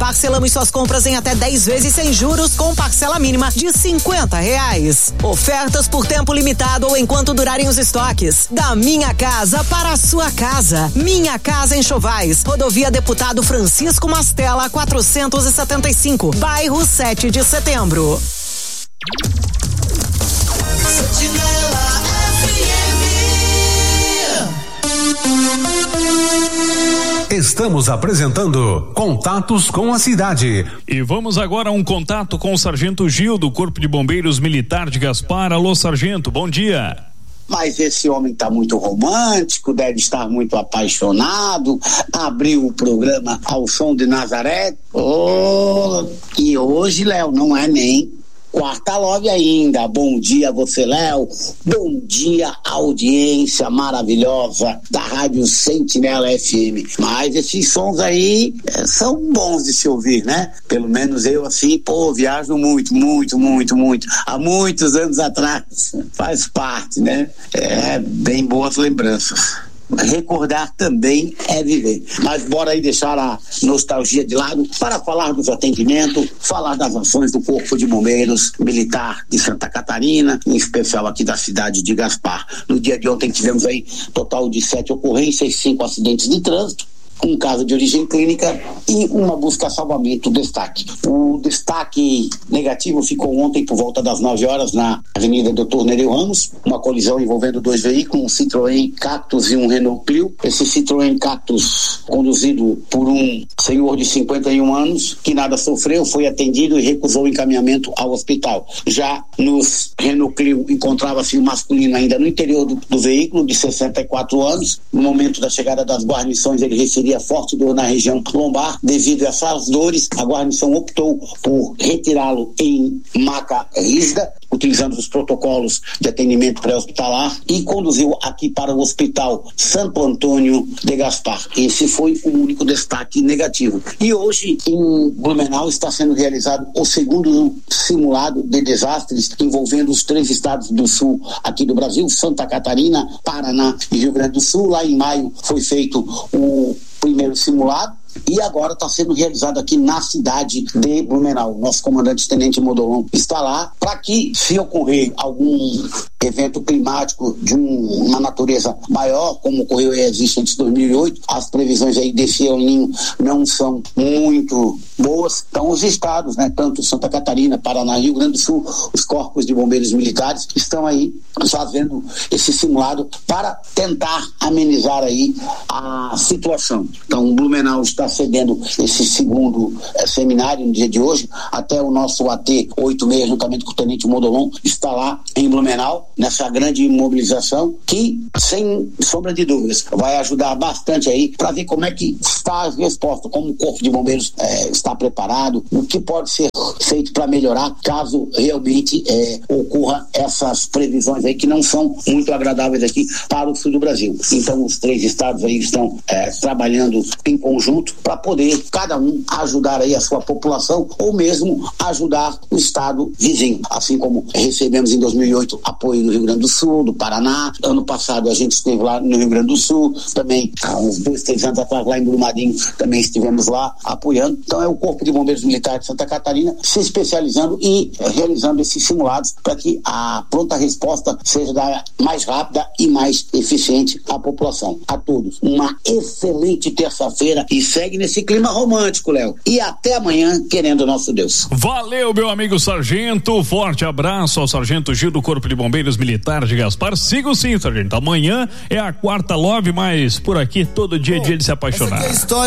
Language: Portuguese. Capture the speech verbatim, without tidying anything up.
Parcelamos suas compras em até dez vezes sem juros, com parcela mínima de cinquenta reais. Ofertas por tempo limitado ou enquanto durarem os estoques. Da minha casa para a sua casa. Minha Casa Enxovais. Rodovia Deputado Francisco Mastella, quatrocentos e setenta e cinco. Bairro sete de Setembro. Estamos apresentando Contatos com a Cidade. E vamos agora a um contato com o Sargento Gil do Corpo de Bombeiros Militar de Gaspar. Alô, Sargento, bom dia. Mas esse homem está muito romântico, deve estar muito apaixonado, abriu o programa ao som de Nazaré. Oh, e hoje, Léo, não é nem quarta love ainda. Bom dia você, Léo. Bom dia, audiência maravilhosa da Rádio Sentinela F M. Mas esses sons aí é, são bons de se ouvir, né? Pelo menos eu assim, pô, viajo muito, muito, muito, muito. Há muitos anos atrás. Faz parte, né? É, bem boas lembranças. Recordar também é viver. Mas bora aí deixar a nostalgia de lado para falar dos atendimentos, falar das ações do Corpo de Bombeiros Militar de Santa Catarina, em especial aqui da cidade de Gaspar. No dia de ontem tivemos aí total de sete ocorrências, cinco acidentes de trânsito, um caso de origem clínica e uma busca a salvamento. Destaque. O destaque negativo ficou ontem por volta das nove horas na Avenida doutor Nereu Ramos, uma colisão envolvendo dois veículos, um Citroën Cactus e um Renault Clio. Esse Citroën Cactus, conduzido por um senhor de cinquenta e um anos, que nada sofreu, foi atendido e recusou o encaminhamento ao hospital. Já nos Renault Clio encontrava-se um masculino ainda no interior do, do veículo, de sessenta e quatro anos. No momento da chegada das guarnições, ele recebia forte dor na região lombar. Devido a essas dores, a guarnição optou por retirá-lo em maca rígida, utilizando os protocolos de atendimento pré-hospitalar, e conduziu aqui para o Hospital Santo Antônio de Gaspar. Esse foi o único destaque negativo. E hoje, em Blumenau, está sendo realizado o segundo simulado de desastres envolvendo os três estados do sul aqui do Brasil, Santa Catarina, Paraná e Rio Grande do Sul. Lá em maio foi feito o primeiro simulado e agora está sendo realizado aqui na cidade de Blumenau. Nosso comandante Tenente Modolão está lá para que, se ocorrer algum evento climático de um, uma natureza maior, como ocorreu e existe antes de dois mil e oito, as previsões aí desse El Niño não são muito boas. Então os estados, né, tanto Santa Catarina, Paraná e Rio Grande do Sul, os corpos de bombeiros militares estão aí fazendo esse simulado para tentar amenizar aí a situação. Então Blumenau está cedendo esse segundo eh, seminário no dia de hoje. Até o nosso A T oitenta e seis, juntamente com o Tenente Modolon, está lá em Blumenau, nessa grande mobilização que, sem sombra de dúvidas, vai ajudar bastante aí para ver como é que está a resposta, como o Corpo de Bombeiros eh, está preparado, o que pode ser feito para melhorar caso realmente eh, ocorra essas previsões aí que não são muito agradáveis aqui para o sul do Brasil. Então os três estados aí estão eh, trabalhando em conjunto para poder cada um ajudar aí a sua população ou mesmo ajudar o estado vizinho, assim como recebemos em dois mil e oito apoio do Rio Grande do Sul, do Paraná. Ano passado a gente esteve lá no Rio Grande do Sul, também há uns dois, três anos atrás lá em Brumadinho também estivemos lá apoiando. Então é o Corpo de Bombeiros Militares de Santa Catarina se especializando e realizando esses simulados para que a pronta resposta seja da mais rápida e mais eficiente à população. A todos, uma excelente terça-feira e segue nesse clima romântico, Léo. E até amanhã, querendo o nosso Deus. Valeu, meu amigo sargento. Forte abraço ao Sargento Gil do Corpo de Bombeiros Militar de Gaspar. Siga sim, sargento. Amanhã é a quarta love, mas por aqui todo dia é dia de se apaixonar.